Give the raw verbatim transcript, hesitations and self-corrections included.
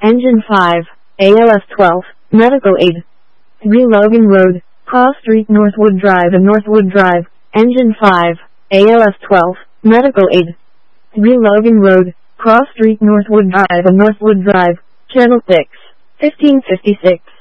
Engine five, A L S twelve, Medical Aid. three Logan Road, Cross Street Northwood Drive and Northwood Drive. Engine five, A L S twelve, Medical Aid. three Logan Road, Cross Street Northwood Drive and Northwood Drive. Channel six, fifteen fifty-six.